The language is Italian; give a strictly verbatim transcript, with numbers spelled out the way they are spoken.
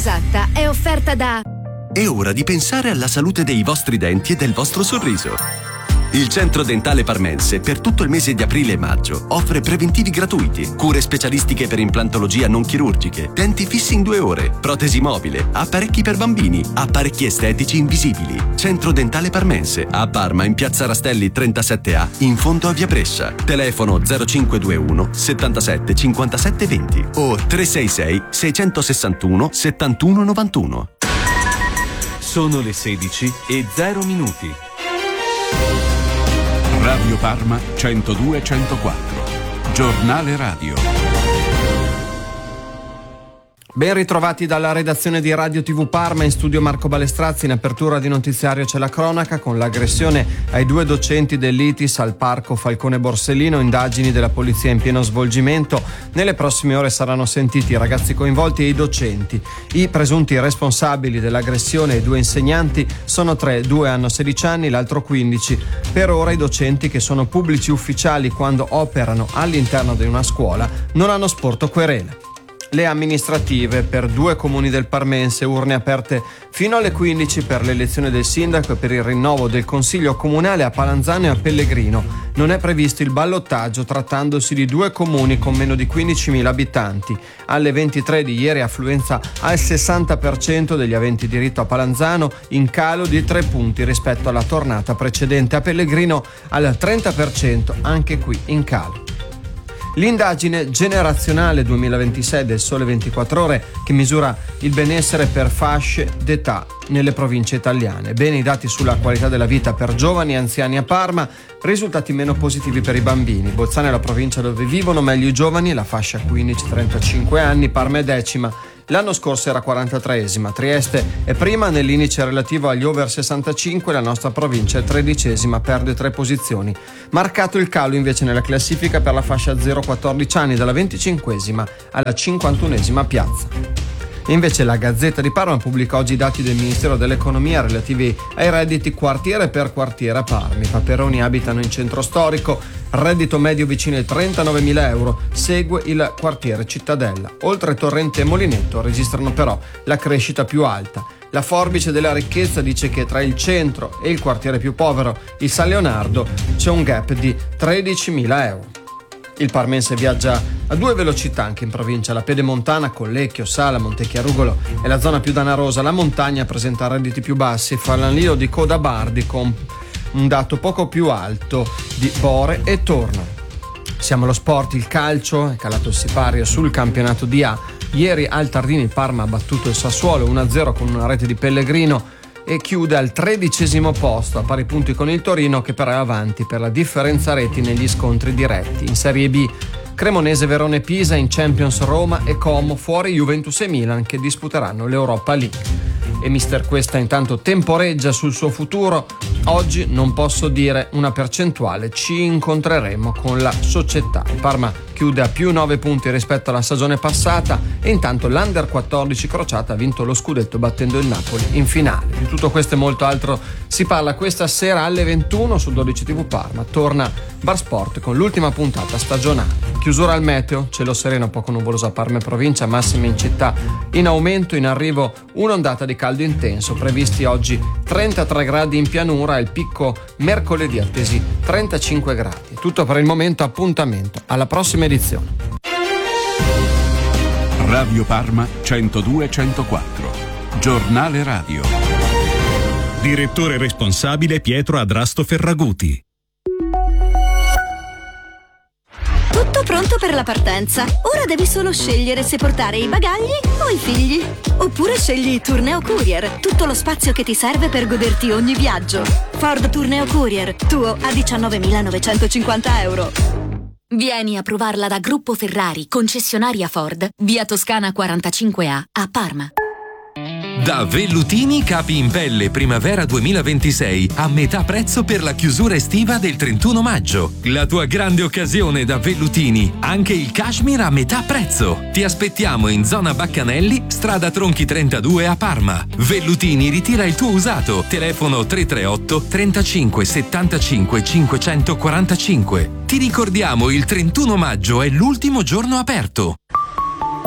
esatta è offerta da... È ora di pensare alla salute dei vostri denti e del vostro sorriso. Il Centro Dentale Parmense per tutto il mese di aprile e maggio offre preventivi gratuiti, cure specialistiche per implantologia non chirurgiche, denti fissi in due ore, protesi mobile, apparecchi per bambini, apparecchi estetici invisibili. Centro Dentale Parmense a Parma in Piazza Rastelli trentasette A in fondo a Via Brescia. Telefono zero cinque due uno settantasette cinquantasette venti o tre sei sei sei sei uno settantuno novantuno. Sono le sedici e zero minuti. Radio Parma centodue centoquattro. Giornale radio. Ben ritrovati dalla redazione di Radio tivù Parma, in studio Marco Balestrazzi. In apertura di notiziario c'è la cronaca con l'aggressione ai due docenti dell'I T I S al parco Falcone Borsellino, indagini della polizia in pieno svolgimento. Nelle prossime ore saranno sentiti i ragazzi coinvolti e i docenti. I presunti responsabili dell'aggressione ai due insegnanti sono tre, due hanno sedici anni, l'altro quindici. Per ora i docenti, che sono pubblici ufficiali quando operano all'interno di una scuola, non hanno sporto querela. Le amministrative per due comuni del Parmense, urne aperte fino alle quindici per l'elezione del sindaco e per il rinnovo del consiglio comunale a Palanzano e a Pellegrino. Non è previsto il ballottaggio trattandosi di due comuni con meno di quindicimila abitanti. Alle ventitré di ieri affluenza al sessanta per cento degli aventi diritto a Palanzano, in calo di tre punti rispetto alla tornata precedente. A Pellegrino al trenta per cento, anche qui in calo. L'indagine generazionale duemilaventisei del Sole ventiquattro Ore, che misura il benessere per fasce d'età nelle province italiane. Bene i dati sulla qualità della vita per giovani e anziani a Parma, risultati meno positivi per i bambini. Bolzano è la provincia dove vivono meglio i giovani, la fascia quindici trentacinque anni, Parma è decima. L'anno scorso era quarantatreesima, Trieste è prima nell'indice relativo agli over sessantacinque, la nostra provincia è tredicesima, perde tre posizioni. Marcato il calo invece nella classifica per la fascia zero quattordici anni, dalla venticinquesima alla cinquantunesima piazza. Invece la Gazzetta di Parma pubblica oggi i dati del Ministero dell'Economia relativi ai redditi quartiere per quartiere a Parma. I Paperoni abitano in centro storico, reddito medio vicino ai trentanovemila euro, segue il quartiere Cittadella. Oltre Torrente e Molinetto registrano però la crescita più alta. La forbice della ricchezza dice che tra il centro e il quartiere più povero, il San Leonardo, c'è un gap di tredicimila euro. Il parmense viaggia a due velocità anche in provincia. La pedemontana, Collecchio, Sala, Montechiarugolo è la zona più danarosa. La montagna presenta redditi più bassi, Falanlio di Coda Bardi con un dato poco più alto di Bore e Torno. Siamo allo sport, il calcio, è calato il sipario sul campionato di A. Ieri al Tardini il Parma ha battuto il Sassuolo uno a zero con una rete di Pellegrino e chiude al tredicesimo posto, a pari punti con il Torino, che però è avanti per la differenza reti negli scontri diretti. In Serie B, Cremonese, Verona e Pisa, in Champions Roma e Como, fuori Juventus e Milan che disputeranno l'Europa League. E mister Questa intanto temporeggia sul suo futuro. Oggi non posso dire una percentuale, ci incontreremo con la società. Il Parma chiude a più nove punti rispetto alla stagione passata e intanto l'Under quattordici Crociata ha vinto lo scudetto battendo il Napoli in finale. Di tutto questo e molto altro si parla questa sera alle ventuno su dodici tivù Parma. Torna Bar Sport con l'ultima puntata stagionale. Chiusura al meteo, cielo sereno poco nuvoloso a Parma e provincia, massime in città in aumento, in arrivo un'ondata di caldo intenso, previsti oggi trentatré gradi in pianura e il picco mercoledì attesi trentacinque gradi. Tutto per il momento, appuntamento alla prossima edizione. Radio Parma centodue centoquattro. Giornale radio. Direttore responsabile Pietro Adrasto Ferraguti. Tutto pronto per la partenza. Ora devi solo scegliere se portare i bagagli o i figli. Oppure scegli Tourneo Courier, tutto lo spazio che ti serve per goderti ogni viaggio. Ford Tourneo Courier, tuo a diciannovemilanovecentocinquanta euro. Vieni a provarla da Gruppo Ferrari, concessionaria Ford, via Toscana quarantacinque A, a Parma. Da Vellutini capi in pelle primavera duemilaventisei a metà prezzo per la chiusura estiva del trentuno maggio. La tua grande occasione da Vellutini, anche il cashmere a metà prezzo. Ti aspettiamo in zona Baccanelli, strada Tronchi trentadue a Parma. Vellutini ritira il tuo usato. Telefono tre tre otto trentacinque settantacinque cinquecentoquarantacinque. Ti ricordiamo, il trentuno maggio è l'ultimo giorno aperto.